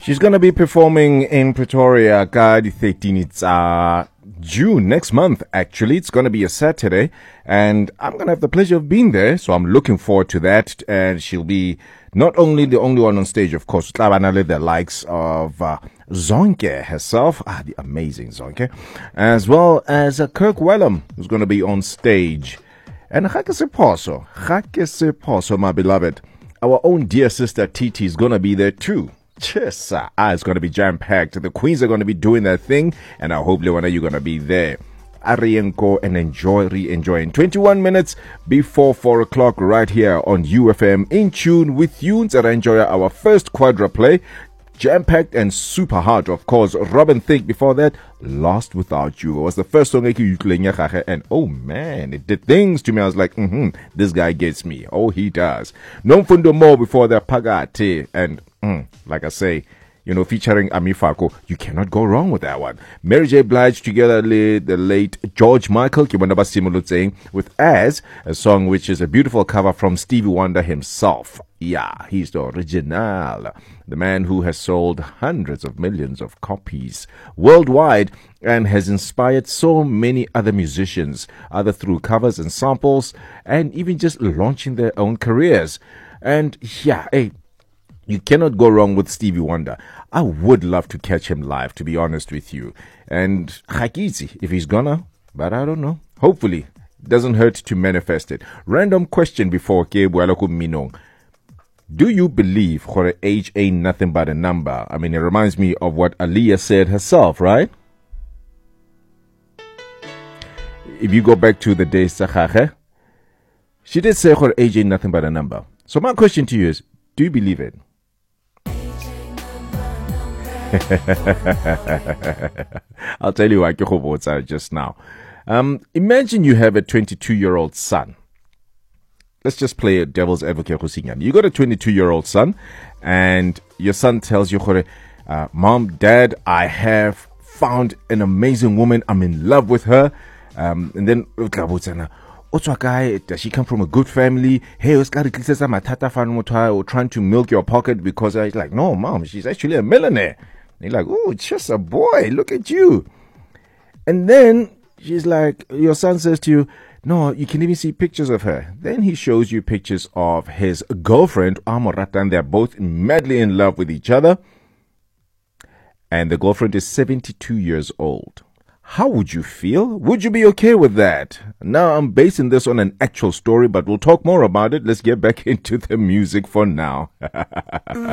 She's going to be performing in Pretoria, God, 13. It's June next month, actually. It's going to be a Saturday, and I'm going to have the pleasure of being there, so I'm looking forward to that. And she'll be not only the only one on stage, of course, the likes of Zonke herself, the amazing Zonke, as well as Kirk Wellum, who's going to be on stage. And Hakese my beloved, our own dear sister Titi is going to be there too. Cheers, it's going to be jam-packed. The queens are going to be doing their thing, and I hope, Lewana, you're going to be there. Arienko and enjoy, re-enjoying. 21 minutes before 4 o'clock right here on UFM, in tune with you. Enjoy our first quadra play. Jam-packed and super hard, of course. Robin Thicke before that, Lost Without You. It was the first song, and oh man, it did things to me. I was like, this guy gets me. Oh, he does. No Fundo More before that, Pagate. And like I say, featuring Amifako, you cannot go wrong with that one. Mary J. Blige together with the late George Michael, with As, a song which is a beautiful cover from Stevie Wonder himself. Yeah, he's the original. The man who has sold hundreds of millions of copies worldwide and has inspired so many other musicians, either through covers and samples, and even just launching their own careers. And yeah, you cannot go wrong with Stevie Wonder. I would love to catch him live, to be honest with you. And Hakizi, if he's gonna, but I don't know. Hopefully, doesn't hurt to manifest it. Random question before Kebualaku Minong. Do you believe her age ain't nothing but a number? I mean, it reminds me of what Aaliyah said herself, right? If you go back to the days, she did say her age ain't nothing but a number. So my question to you is, do you believe it? I'll tell you what just now. Imagine you have a 22-year-old son. Let's just play a devil's advocate. You got a 22-year-old son, and your son tells you, Mom, Dad, I have found an amazing woman. I'm in love with her. And then does she come from a good family? Hey, or trying to milk your pocket because I like, no, Mom, she's actually a millionaire. And you're like, oh, it's just a boy. Look at you. And then she's like, your son says to you, no, you can even see pictures of her. Then he shows you pictures of his girlfriend, Amorata, and they're both madly in love with each other. And the girlfriend is 72 years old. How would you feel? Would you be okay with that? Now, I'm basing this on an actual story, but we'll talk more about it. Let's get back into the music for now.